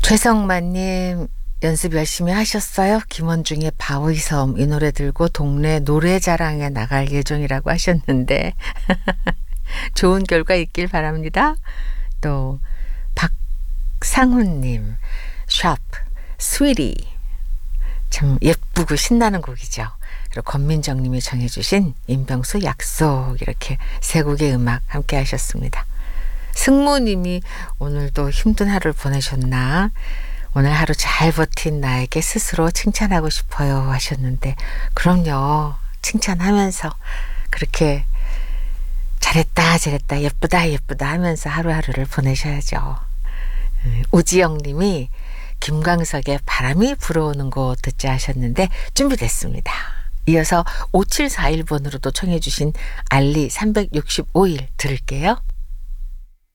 최성만님 연습 열심히 하셨어요? 김원중의 바위 섬 이 노래 들고 동네 노래자랑에 나갈 예정이라고 하셨는데 좋은 결과 있길 바랍니다. 또 박상훈님 샵 스위리 참 예쁘고 신나는 곡이죠. 그리고 권민정님이 정해주신 임병수 약속 이렇게 세 곡의 음악 함께 하셨습니다. 승모님이 오늘도 힘든 하루를 보내셨나? 오늘 하루 잘 버틴 나에게 스스로 칭찬하고 싶어요 하셨는데 그럼요. 칭찬하면서 그렇게 잘했다 예쁘다 하면서 하루하루를 보내셔야죠. 우지영님이 김광석의 바람이 불어오는 곳 듣자 하셨는데 준비됐습니다. 이어서 5741번으로도 청해 주신 알리 365일 들을게요.